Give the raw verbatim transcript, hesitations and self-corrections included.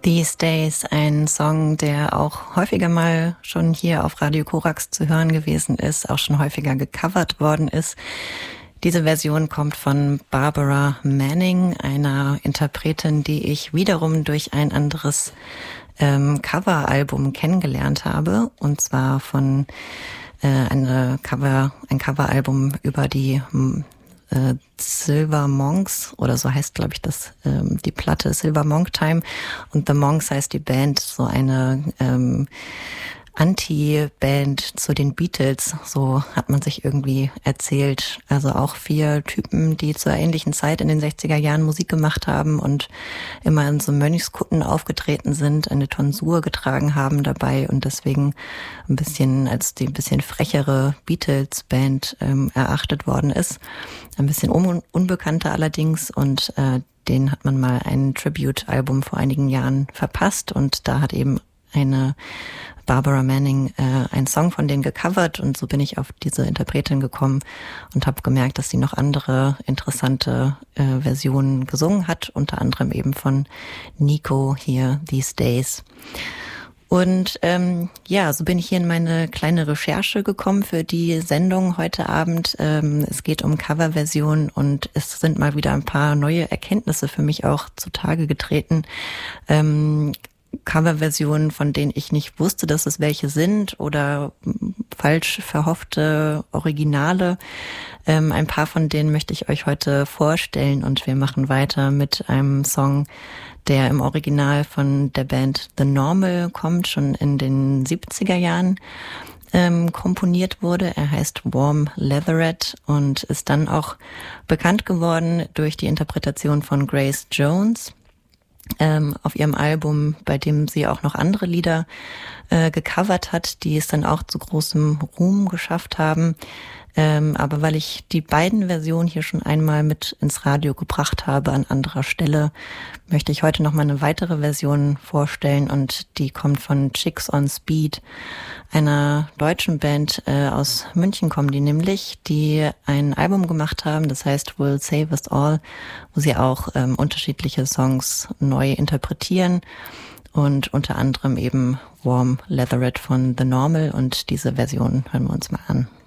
These Days, ein Song, der auch häufiger mal schon hier auf Radio Korax zu hören gewesen ist, auch schon häufiger gecovert worden ist. Diese Version kommt von Barbara Manning, einer Interpretin, die ich wiederum durch ein anderes ähm, Coveralbum kennengelernt habe, und zwar von äh, eine Cover, ein Coveralbum über die äh, Silver Monks, oder so heißt, glaube ich, das ähm, die Platte Silver Monk Time, und The Monks heißt die Band, so eine ähm, Anti-Band zu den Beatles, so hat man sich irgendwie erzählt. Also auch vier Typen, die zur ähnlichen Zeit in den sechziger Jahren Musik gemacht haben und immer in so Mönchskutten aufgetreten sind, eine Tonsur getragen haben dabei und deswegen ein bisschen als die ein bisschen frechere Beatles-Band ähm, erachtet worden ist. Ein bisschen un- unbekannter allerdings, und äh, den hat man mal ein Tribute-Album vor einigen Jahren verpasst, und da hat eben eine Barbara Manning äh, einen Song von denen gecovert, und so bin ich auf diese Interpretin gekommen und habe gemerkt, dass sie noch andere interessante äh, Versionen gesungen hat, unter anderem eben von Nico hier, These Days. Und ähm, ja, so bin ich hier in meine kleine Recherche gekommen für die Sendung heute Abend. Ähm, es geht um Coverversionen, und es sind mal wieder ein paar neue Erkenntnisse für mich auch zutage getreten. Ähm, Coverversionen, von denen ich nicht wusste, dass es welche sind, oder falsch verhoffte Originale. Ähm, ein paar von denen möchte ich euch heute vorstellen, und wir machen weiter mit einem Song, der im Original von der Band The Normal kommt, schon in den siebziger Jahren ähm, komponiert wurde. Er heißt Warm Leatherette und ist dann auch bekannt geworden durch die Interpretation von Grace Jones Ähm, auf ihrem Album, bei dem sie auch noch andere Lieder äh, gecovert hat, die es dann auch zu großem Ruhm geschafft haben. Ähm, aber weil ich die beiden Versionen hier schon einmal mit ins Radio gebracht habe an anderer Stelle, möchte ich heute noch mal eine weitere Version vorstellen, und die kommt von Chicks on Speed, einer deutschen Band äh, aus München kommen die nämlich, die ein Album gemacht haben, das heißt We'll Save Us All, wo sie auch ähm, unterschiedliche Songs neu interpretieren, und unter anderem eben Warm Leatherette von The Normal, und diese Version hören wir uns mal an.